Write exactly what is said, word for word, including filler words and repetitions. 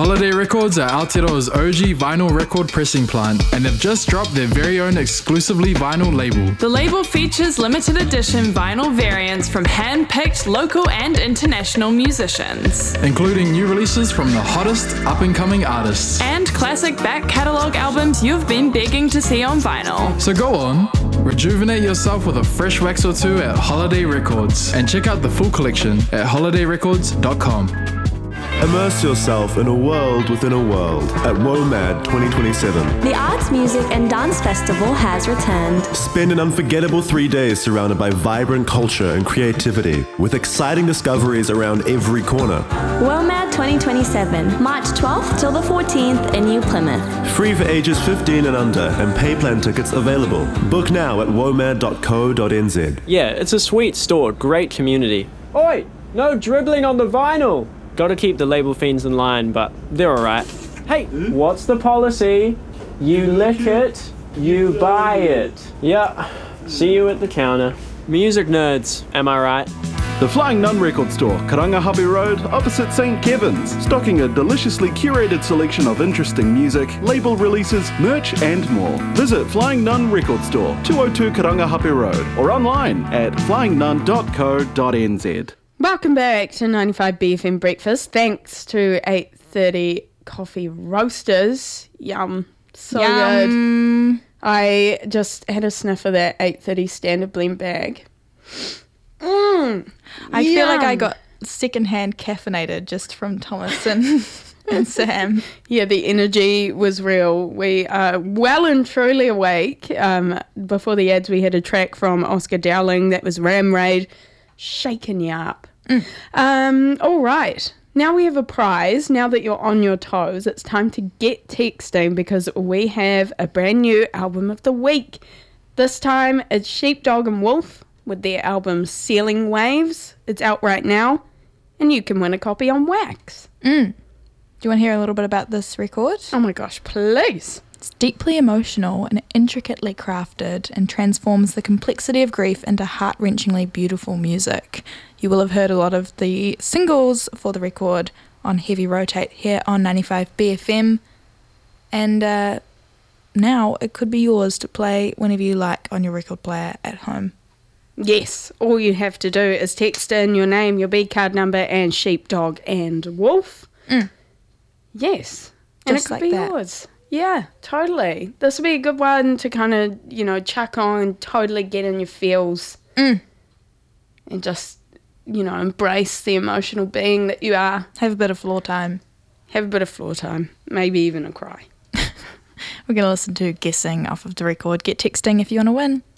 Holiday Records are Aotearoa's O G vinyl record pressing plant, and they've just dropped their very own exclusively vinyl label. The label features limited edition vinyl variants from hand-picked local and international musicians, including new releases from the hottest up-and-coming artists, and classic back catalogue albums you've been begging to see on vinyl. So go on, rejuvenate yourself with a fresh wax or two at Holiday Records, and check out the full collection at holiday records dot com. Immerse yourself in a world within a world at WOMAD twenty twenty-seven. The Arts, Music and Dance Festival has returned. Spend an unforgettable three days surrounded by vibrant culture and creativity, with exciting discoveries around every corner. WOMAD twenty twenty-seven, March twelfth till the fourteenth in New Plymouth. Free for ages fifteen and under, and pay plan tickets available. Book now at womad dot co dot n z. Yeah, it's a sweet store, great community. Oi, no dribbling on the vinyl! Gotta keep the label fiends in line, but they're alright. Hey, what's the policy? You lick it, you buy it. Yeah, see you at the counter. Music nerds, am I right? The Flying Nun Record Store, Karangahape Road, opposite Saint Kevin's, stocking a deliciously curated selection of interesting music, label releases, merch and more. Visit Flying Nun Record Store, two oh two Karangahape Road, or online at flying nun dot co dot n z. Welcome back to ninety-five B F M Breakfast. Thanks to eight thirty Coffee Roasters. Yum. So Yum. good. I just had a sniff of that eight thirty Standard Blend bag. Mmm. I feel like I got secondhand caffeinated just from Thomas and, and Sam. Yeah, the energy was real. We are well and truly awake. Um, before the ads, we had a track from Oscar Dowling. That was Ram Raid. Shaking you up. Mm. Um, all right. Now we have a prize. Now that you're on your toes, it's time to get texting because we have a brand new album of the week. This time it's Sheepdog and Wolf with their album Sailing Waves. It's out right now, and you can win a copy on wax. Mm. Do you want to hear a little bit about this record? Oh my gosh, please. It's deeply emotional and intricately crafted and transforms the complexity of grief into heart-wrenchingly beautiful music. You will have heard a lot of the singles for the record on Heavy Rotate here on ninety-five B F M, and uh, now it could be yours to play whenever you like on your record player at home. Yes, all you have to do is text in your name, your B card number, and Sheepdog and Wolf. Mm. Yes, and Just it could like be that. yours. Yeah, totally. This would be a good one to kind of, you know, chuck on, totally get in your feels, mm. and just, you know, embrace the emotional being that you are. Have a bit of floor time. Have a bit of floor time, maybe even a cry. We're going to listen to Guessing off of the record. Get texting if you want to win.